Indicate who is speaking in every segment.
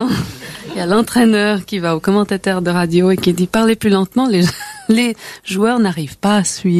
Speaker 1: il y a l'entraîneur qui va au commentateur de radio et qui dit « Parlez plus lentement, les joueurs n'arrivent pas à suivre. »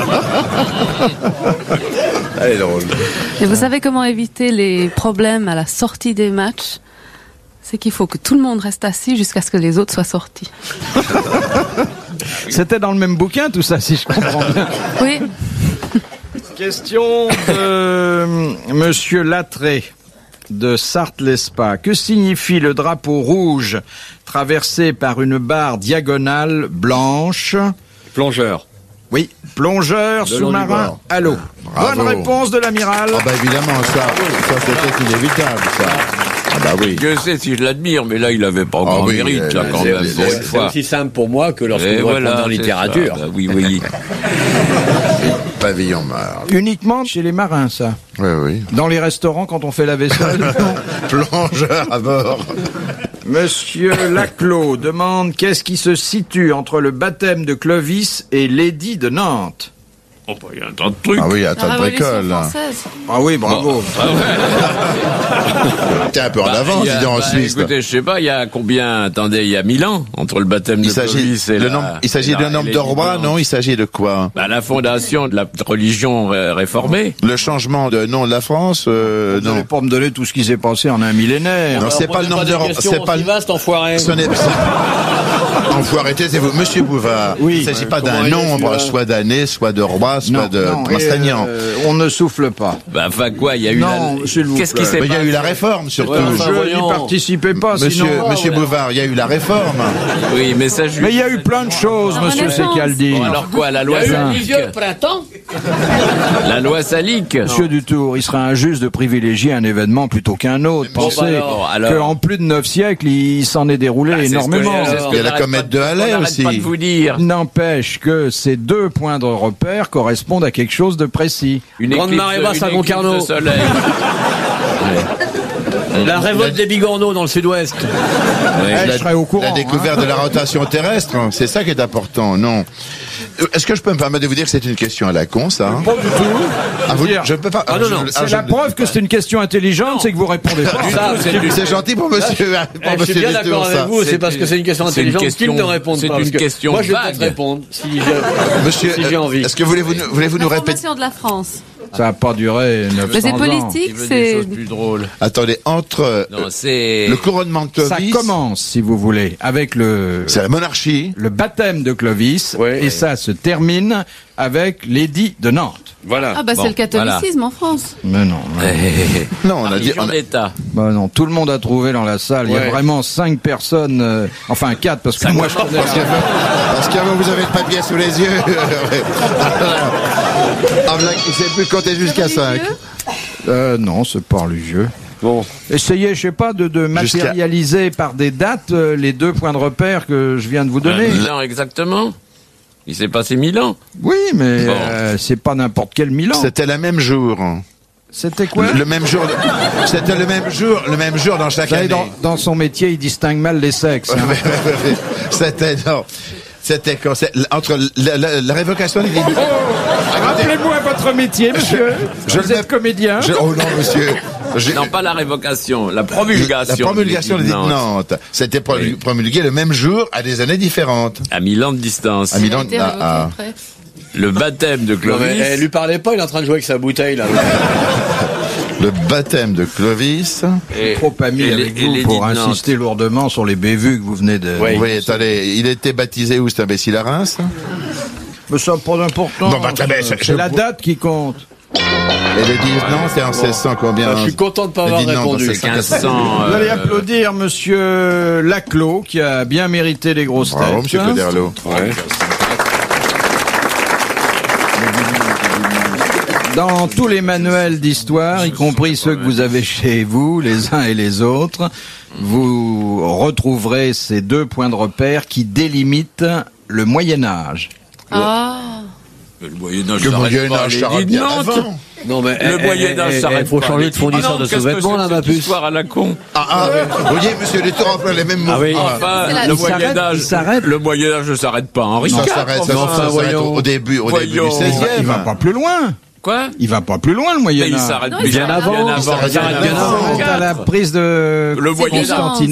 Speaker 2: Elle est drôle.
Speaker 1: Et vous savez comment éviter les problèmes à la sortie des matchs? C'est qu'il faut que tout le monde reste assis jusqu'à ce que les autres soient sortis.
Speaker 3: C'était dans le même bouquin tout ça, si je comprends bien.
Speaker 1: Oui.
Speaker 3: Question de Monsieur Latré de Sarthe-l'Espa. Que signifie le drapeau rouge traversé par une barre diagonale blanche?
Speaker 2: Plongeur.
Speaker 3: Oui, plongeur sous-marin à l'eau.
Speaker 4: Bravo.
Speaker 3: Bonne réponse de l'amiral.
Speaker 4: Ah bah évidemment, ça c'était inévitable, ça. Ah bah oui.
Speaker 5: Je sais si je l'admire, mais là, il avait pas grand mérite, là, quand même, pour une
Speaker 2: C'est
Speaker 5: fois.
Speaker 2: aussi simple pour moi que lorsque
Speaker 5: Et
Speaker 2: vous répondez en
Speaker 5: c'est
Speaker 2: littérature.
Speaker 5: ça. Bah oui, oui.
Speaker 4: Pavillon Mar.
Speaker 3: Uniquement chez les marins, ça.
Speaker 4: Oui, oui.
Speaker 3: Dans les restaurants, quand on fait la vaisselle.
Speaker 4: Plongeur à bord.
Speaker 3: Monsieur Laclos demande qu'est-ce qui se situe entre le baptême de Clovis et l'édit de Nantes.
Speaker 5: Oh, bah, il y a un tas de trucs.
Speaker 4: Ah oui, à
Speaker 1: La
Speaker 4: tas de
Speaker 1: Révolution
Speaker 4: bricole.
Speaker 1: française.
Speaker 3: Ah oui, bravo.
Speaker 4: T'es un peu en
Speaker 5: Bah,
Speaker 4: avance,
Speaker 5: il y a-
Speaker 4: dis donc, en
Speaker 5: bah,
Speaker 4: Suisse.
Speaker 5: écoutez, je sais pas, il y a combien, attendez, il y a 1000 ans, entre le baptême de
Speaker 4: Il s'agit
Speaker 5: Clovis et
Speaker 4: il s'agit d'un nombre de rois, non? Il s'agit de quoi?
Speaker 5: Bah, la fondation de la religion réformée.
Speaker 4: Le changement de nom de la France,
Speaker 3: Vous
Speaker 4: non.
Speaker 3: n'allez pas me donner tout ce qui s'est passé en un millénaire.
Speaker 4: Non, c'est pas le nombre de rois. C'est pas le.
Speaker 2: vaste, enfoiré.
Speaker 4: Ce n'est enfoiré, taisez-vous. Monsieur Bouvard,
Speaker 3: Oui.
Speaker 4: il ne s'agit pas
Speaker 2: Comment
Speaker 4: d'un
Speaker 2: il est,
Speaker 4: nombre,
Speaker 2: celui-là
Speaker 4: soit d'années, soit de rois, soit de
Speaker 3: et,
Speaker 4: enseignants.
Speaker 3: on ne souffle pas.
Speaker 5: Bah, enfin, quoi, il y a eu
Speaker 3: Non, s'il vous
Speaker 5: Qu'est-ce
Speaker 3: plaît.
Speaker 5: qui s'est
Speaker 4: Mais il y a
Speaker 5: passé?
Speaker 4: eu la réforme, surtout.
Speaker 2: Ouais, enfin,
Speaker 3: Je n'y
Speaker 2: voyons.
Speaker 3: participais pas,
Speaker 4: Monsieur,
Speaker 3: sinon...
Speaker 4: Monsieur Bouvard, il y a eu la réforme.
Speaker 5: Oui, mais ça,
Speaker 3: Mais il y a eu plein de choses,
Speaker 1: La
Speaker 3: monsieur
Speaker 1: Renaissance.
Speaker 3: Secaldi.
Speaker 5: Bon, alors quoi, la loi salique?
Speaker 2: printemps.
Speaker 5: La loi salique?
Speaker 3: Monsieur Dutour, il serait injuste de privilégier un événement plutôt qu'un autre.
Speaker 5: Bon,
Speaker 3: Pensez
Speaker 5: bah alors.
Speaker 3: qu'en plus de 9 siècles, il s'en est déroulé
Speaker 5: C'est ce que
Speaker 3: énormément.
Speaker 5: c'est ce que
Speaker 4: Il y a la
Speaker 5: j'arrête
Speaker 4: comète
Speaker 5: pas
Speaker 4: de Halley
Speaker 5: on n'arrête
Speaker 4: aussi.
Speaker 5: pas de vous dire.
Speaker 3: N'empêche que ces deux points de repère correspondent à quelque chose de précis.
Speaker 5: Une
Speaker 2: Grande
Speaker 5: éclipse-
Speaker 2: marée basse
Speaker 5: une
Speaker 2: à
Speaker 5: éclipse
Speaker 2: Concarneau.
Speaker 5: de soleil.
Speaker 2: La révolte des Bigorneaux dans le sud-ouest.
Speaker 3: Eh, je serais au courant.
Speaker 4: La découverte de la rotation terrestre, hein, c'est ça qui est important, non? Est-ce que je peux me permettre de vous dire que c'est une question à la con, ça? Hein?
Speaker 3: Pas du tout.
Speaker 4: Ah, vous,
Speaker 3: dire-
Speaker 4: je ne peux pas.
Speaker 2: Ah, non, non,
Speaker 3: C'est la preuve que c'est une question intelligente, c'est que vous répondez pas.
Speaker 2: Ça,
Speaker 4: C'est gentil pour monsieur. Pour
Speaker 2: je suis
Speaker 4: monsieur
Speaker 2: bien
Speaker 4: Dutour,
Speaker 2: d'accord avec
Speaker 4: ça.
Speaker 2: vous, c'est parce que c'est une question
Speaker 5: c'est une
Speaker 2: intelligente qu'ils ne
Speaker 5: question-
Speaker 2: répondent
Speaker 5: c'est
Speaker 2: pas.
Speaker 5: une
Speaker 2: parce que
Speaker 5: question
Speaker 2: moi, je vais pas
Speaker 5: vague.
Speaker 2: te répondre si j'ai
Speaker 4: Monsieur,
Speaker 2: si j'ai envie.
Speaker 4: est-ce que voulez-vous nous répéter?
Speaker 1: L'information de la France.
Speaker 3: Ça n'a pas duré 900
Speaker 1: Mais c'est
Speaker 3: ans.
Speaker 1: politique,
Speaker 5: Il veut des
Speaker 1: c'est...
Speaker 5: choses plus drôles.
Speaker 4: Attendez, entre
Speaker 5: Non, c'est...
Speaker 4: le couronnement de
Speaker 3: Ça
Speaker 4: Clovis,
Speaker 3: commence, si vous voulez, avec le
Speaker 4: c'est la monarchie.
Speaker 3: baptême de Clovis,
Speaker 2: Ouais.
Speaker 3: et ça se termine avec l'édit de Nantes.
Speaker 2: Voilà.
Speaker 1: Ah bah
Speaker 5: Bon,
Speaker 1: c'est le catholicisme en France.
Speaker 3: Mais non,
Speaker 4: Non, on a dit.
Speaker 5: Religion d'État.
Speaker 3: bah non, tout le monde a trouvé dans la salle. Il y a
Speaker 2: Ouais.
Speaker 3: vraiment 5 personnes, enfin 4, parce que moi je connais
Speaker 4: Parce qu'avant vous avez le papier sous les yeux. Ah, là, il ne sait plus compter jusqu'à 5.
Speaker 3: Non, c'est pas religieux.
Speaker 2: Bon.
Speaker 3: Essayez, je sais pas, de matérialiser par des dates les deux points de repère que je viens de vous donner.
Speaker 5: 1000 ans exactement. Il s'est passé 1000 ans.
Speaker 3: Oui, mais
Speaker 5: Bon.
Speaker 3: c'est pas n'importe quel Milan.
Speaker 4: C'était le même jour.
Speaker 3: C'était quoi?
Speaker 4: Le même jour. C'était le même jour dans chaque
Speaker 3: Vous savez,
Speaker 4: année.
Speaker 3: dans son métier, il distingue mal les sexes. hein.
Speaker 4: C'était non. C'était quand entre la révocation des libéraux.
Speaker 3: Rappelez-moi votre métier, monsieur.
Speaker 4: Je
Speaker 3: Vous
Speaker 4: le
Speaker 3: êtes comédien.
Speaker 4: Oh non, monsieur.
Speaker 5: Non, pas la révocation, la promulgation.
Speaker 4: La promulgation de
Speaker 5: de
Speaker 4: l'Édit de Nantes. C'était promulgué le même jour à des années différentes.
Speaker 5: À 1000 ans de distance.
Speaker 4: À Milan.
Speaker 1: Il a été révoqué après.
Speaker 5: Le baptême de
Speaker 2: Non,
Speaker 5: Clovis.
Speaker 2: mais, lui parlez pas, il est en train de jouer avec sa bouteille là.
Speaker 4: Le baptême de Clovis.
Speaker 5: et-
Speaker 3: Trop ami
Speaker 5: et
Speaker 3: avec
Speaker 5: les- et
Speaker 3: vous
Speaker 5: l'édit
Speaker 3: pour
Speaker 5: de Nantes.
Speaker 3: insister lourdement sur les bévues que vous venez de...
Speaker 2: Oui.
Speaker 4: Oui, attendez, il était baptisé où, cet imbécile à Reims?
Speaker 3: Mais ça n'a pas d'importance.
Speaker 4: Bon, bah, très bien,
Speaker 3: C'est la date qui compte.
Speaker 4: Et le 10, non, c'est en 1600 combien?
Speaker 2: Je suis content de pas avoir
Speaker 4: Le 10 Nantes,
Speaker 2: répondu.
Speaker 4: c'est
Speaker 5: C'est 1500.
Speaker 3: Vous allez applaudir monsieur Laclos, qui a bien mérité les grosses
Speaker 4: Bravo,
Speaker 3: têtes.
Speaker 4: monsieur Cloderlo.
Speaker 2: Ouais.
Speaker 3: Dans tous les manuels d'histoire, y compris ceux que vous avez chez vous, les uns et les autres, vous retrouverez ces deux points de repère qui délimitent le Moyen-Âge.
Speaker 1: Ah.
Speaker 5: Le Moyen-Âge
Speaker 4: Le
Speaker 5: s'arrête pas,
Speaker 4: Moyen-Âge
Speaker 5: les
Speaker 4: s'arrête
Speaker 5: dits de
Speaker 4: bien
Speaker 5: Nantes.
Speaker 4: avant.
Speaker 2: Non mais
Speaker 5: Le Moyen-Âge s'arrête
Speaker 2: faut
Speaker 5: pas.
Speaker 2: changer de fournisseur
Speaker 5: Ah non,
Speaker 2: de
Speaker 5: qu'est-ce que
Speaker 2: sous-vêtements là,
Speaker 5: c'est
Speaker 2: ma
Speaker 5: que cette
Speaker 2: puce.
Speaker 5: histoire à la con.
Speaker 4: Vous voyez, monsieur Dutour emploie les mêmes mots.
Speaker 2: Ah oui.
Speaker 5: Enfin,
Speaker 1: C'est la-
Speaker 5: le
Speaker 1: il s'arrête,
Speaker 5: Moyen-Âge.
Speaker 3: il s'arrête.
Speaker 5: Le Moyen-Âge ne s'arrête pas. Henri
Speaker 4: Ça
Speaker 5: IV.
Speaker 4: s'arrête,
Speaker 5: enfin.
Speaker 4: ça s'arrête
Speaker 2: voyons.
Speaker 4: au début du
Speaker 5: Voyons.
Speaker 4: 16e.
Speaker 3: Il va pas plus loin.
Speaker 5: Quoi?
Speaker 3: Il va pas plus loin, le
Speaker 5: Mais il
Speaker 3: Moyen-Âge.
Speaker 5: s'arrête
Speaker 1: Non,
Speaker 5: bien
Speaker 1: il s'arrête
Speaker 5: avant.
Speaker 1: avant.
Speaker 2: Il s'arrête
Speaker 5: bien
Speaker 2: bien
Speaker 5: avant.
Speaker 2: avant.
Speaker 3: À la prise de
Speaker 5: Le Moyen-Âge.
Speaker 3: Constantinople.